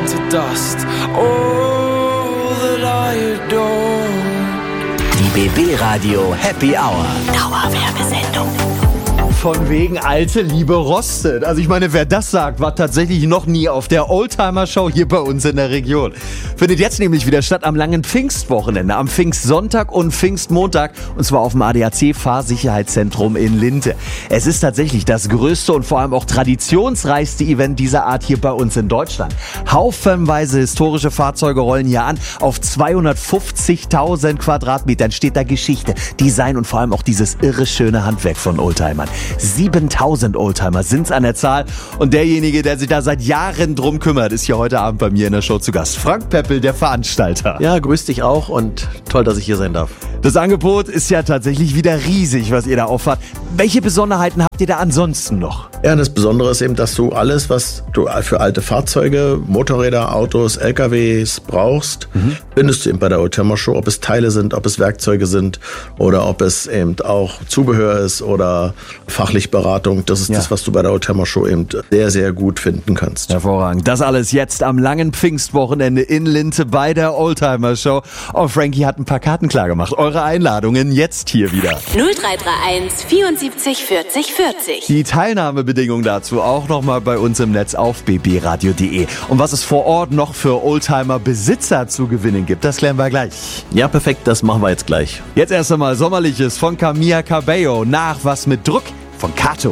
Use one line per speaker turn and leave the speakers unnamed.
to dust. All that I adore.
Die BB Radio Happy Hour.
Dauerwerbesendung.
Von wegen alte Liebe rostet. Also ich meine, wer das sagt, war tatsächlich noch nie auf der Oldtimer-Show hier bei uns in der Region. Findet jetzt nämlich wieder statt am langen Pfingstwochenende, am Pfingstsonntag und Pfingstmontag, und zwar auf dem ADAC-Fahrsicherheitszentrum in Linte. Es ist tatsächlich das größte und vor allem auch traditionsreichste Event dieser Art hier bei uns in Deutschland. Haufenweise historische Fahrzeuge rollen hier an. Auf 250.000 Quadratmetern steht da Geschichte, Design und vor allem auch dieses irre schöne Handwerk von Oldtimern. 7.000 Oldtimer sind's an der Zahl, und derjenige, der sich da seit Jahren drum kümmert, ist hier heute Abend bei mir in der Show zu Gast. Frank Peppel, der Veranstalter.
Ja, grüß dich auch und toll, dass ich hier sein darf.
Das Angebot ist ja tatsächlich wieder riesig, was ihr da auffahrt. Welche Besonderheiten habt ihr da ansonsten noch?
Ja, das Besondere ist eben, dass du alles, was du für alte Fahrzeuge, Motorräder, Autos, LKWs brauchst, findest du eben bei der Oldtimer Show. Ob es Teile sind, ob es Werkzeuge sind oder ob es eben auch Zubehör ist oder fachlich Beratung. Das ist das, was du bei der Oldtimer Show eben sehr, sehr gut finden kannst.
Hervorragend. Das alles jetzt am langen Pfingstwochenende in Linte bei der Oldtimer Show. Oh, Frankie hat ein paar Karten klar gemacht. Eure Einladungen jetzt hier wieder.
0331 74 40 40.
Die Teilnahmebedingungen dazu auch nochmal bei uns im Netz auf bbradio.de. Und was es vor Ort noch für Oldtimer-Besitzer zu gewinnen gibt, das klären wir gleich.
Ja, perfekt, das machen wir jetzt gleich.
Jetzt erst einmal Sommerliches von Camila Cabello, nach Was mit Druck von Kato.